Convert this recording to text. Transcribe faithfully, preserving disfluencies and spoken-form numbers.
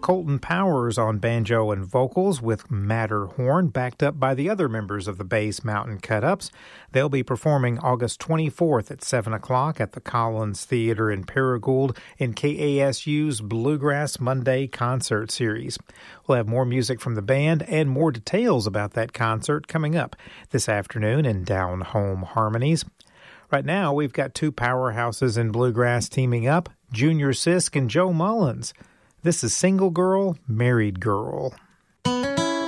Colton Powers on banjo and vocals with Matterhorn, backed up by the other members of the Bass Mountain Cut-Ups. They'll be performing August twenty-fourth at seven o'clock at the Collins Theater in Paragould in K A S U's Bluegrass Monday concert series. We'll have more music from the band and more details about that concert coming up this afternoon in Down Home Harmonies. Right now, we've got two powerhouses in bluegrass teaming up, Junior Sisk and Joe Mullins. This is Single Girl, Married Girl.